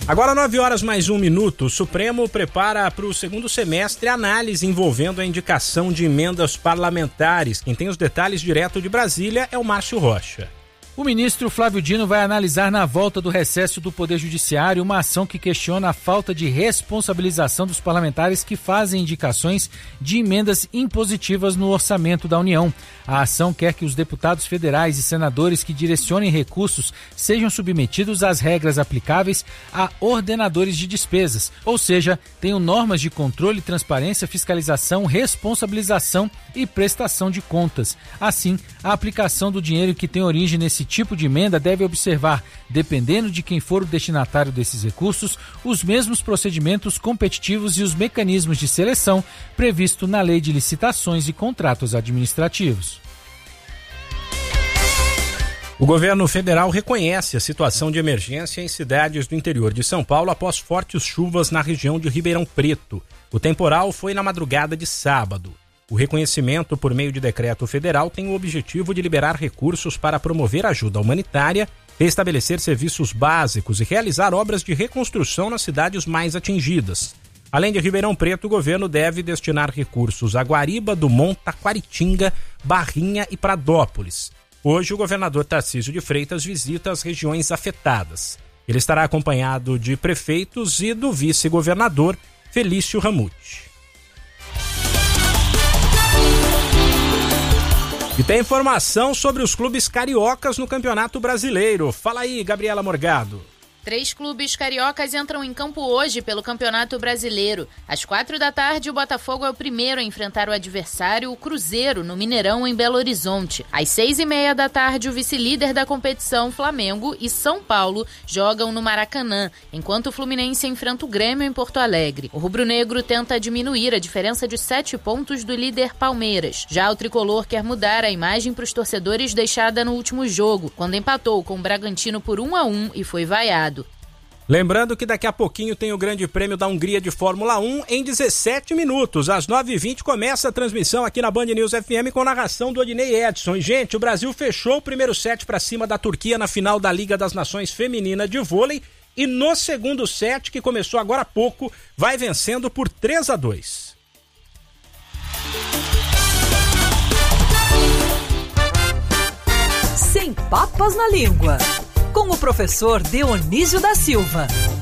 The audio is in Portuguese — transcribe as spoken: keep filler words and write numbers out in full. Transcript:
Agora nove horas mais um minuto, o Supremo prepara para o segundo semestre análise envolvendo a indicação de emendas parlamentares. Quem tem os detalhes direto de Brasília é o Márcio Rocha. O ministro Flávio Dino vai analisar na volta do recesso do Poder Judiciário uma ação que questiona a falta de responsabilização dos parlamentares que fazem indicações de emendas impositivas no orçamento da União. A ação quer que os deputados federais e senadores que direcionem recursos sejam submetidos às regras aplicáveis a ordenadores de despesas, ou seja, tenham normas de controle, transparência, fiscalização, responsabilização e prestação de contas. Assim, a aplicação do dinheiro que tem origem nesse tipo de emenda deve observar, dependendo de quem for o destinatário desses recursos, os mesmos procedimentos competitivos e os mecanismos de seleção previsto na Lei de Licitações e Contratos Administrativos. O governo federal reconhece a situação de emergência em cidades do interior de São Paulo após fortes chuvas na região de Ribeirão Preto. O temporal foi na madrugada de sábado. O reconhecimento por meio de decreto federal tem o objetivo de liberar recursos para promover ajuda humanitária, restabelecer serviços básicos e realizar obras de reconstrução nas cidades mais atingidas. Além de Ribeirão Preto, o governo deve destinar recursos a Guariba, Dumont, Taquaritinga, Barrinha e Pradópolis. Hoje, o governador Tarcísio de Freitas visita as regiões afetadas. Ele estará acompanhado de prefeitos e do vice-governador Felício Ramute. E tem informação sobre os clubes cariocas no Campeonato Brasileiro. Fala aí, Gabriela Morgado. Três clubes cariocas entram em campo hoje pelo Campeonato Brasileiro. Às quatro da tarde, o Botafogo é o primeiro a enfrentar o adversário, o Cruzeiro, no Mineirão, em Belo Horizonte. Às seis e meia da tarde, o vice-líder da competição, Flamengo, e São Paulo jogam no Maracanã, enquanto o Fluminense enfrenta o Grêmio em Porto Alegre. O rubro-negro tenta diminuir a diferença de sete pontos do líder Palmeiras. Já o tricolor quer mudar a imagem para os torcedores deixada no último jogo, quando empatou com o Bragantino por um a um e foi vaiado. Lembrando que daqui a pouquinho tem o Grande Prêmio da Hungria de Fórmula um em dezessete minutos. Às nove e vinte começa a transmissão aqui na Band News F M com narração do Odinei Edson. E, gente, o Brasil fechou o primeiro set para cima da Turquia na final da Liga das Nações Feminina de Vôlei. E no segundo set, que começou agora há pouco, vai vencendo por três a dois. Sem papas na língua, com o professor Dionísio da Silva.